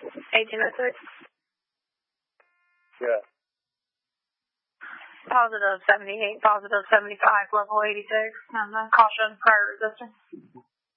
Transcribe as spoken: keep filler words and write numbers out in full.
eighteen oh six. Yeah. Positive seventy-eight, positive seventy-five, level eighty-six, and the caution prior resistance.